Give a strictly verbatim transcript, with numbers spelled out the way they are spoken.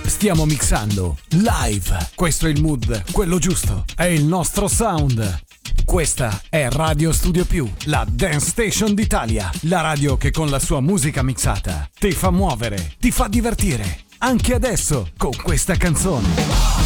Stiamo mixando live. Questo è il mood, quello giusto. È il nostro sound. Questa è Radio Studio Più, la Dance Station d'Italia. La radio che con la sua musica mixata ti fa muovere, ti fa divertire. Anche adesso, con questa canzone.